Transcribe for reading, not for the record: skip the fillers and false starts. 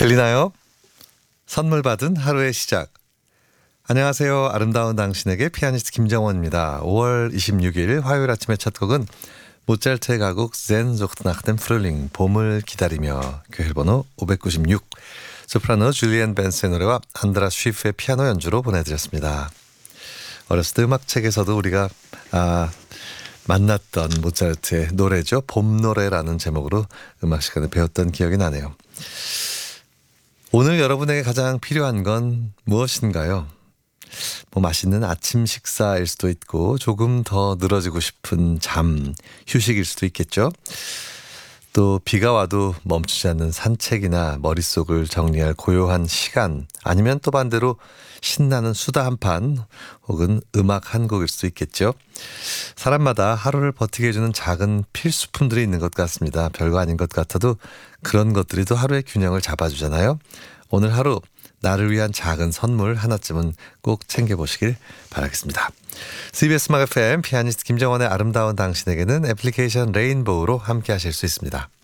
들리나요? 선물 받은 하루의 시작. 안녕하세요. 아름다운 당신에게 피아니스트 김정원입니다. 5월 26일 화요일 아침의 첫 곡은 모차르트의 가곡 Sehnsucht nach dem Frühling, 봄을 기다리며, 교일번호 596, 소프라노 줄리엔 벤스의 노래와 안드라스 쉬프의 피아노 연주로 보내드렸습니다. 어렸을 때 음악책에서도 우리가 만났던 모차르트의 노래죠. 봄노래라는 제목으로 음악 시간에 배웠던 기억이 나네요. 오늘 여러분에게 가장 필요한 건 무엇인가요? 맛있는 아침 식사일 수도 있고 조금 더 늘어지고 싶은 잠, 휴식일 수도 있겠죠. 또 비가 와도 멈추지 않는 산책이나 머릿속을 정리할 고요한 시간, 아니면 또 반대로 신나는 수다 한 판 혹은 음악 한 곡일 수도 있겠죠. 사람마다 하루를 버티게 해주는 작은 필수품들이 있는 것 같습니다. 별거 아닌 것 같아도 그런 것들이 또 하루의 균형을 잡아주잖아요. 오늘 하루 나를 위한 작은 선물 하나쯤은 꼭 챙겨보시길 바라겠습니다. CBS 음악 FM 피아니스트 김정원의 아름다운 당신에게는 애플리케이션 레인보우로 함께 하실 수 있습니다.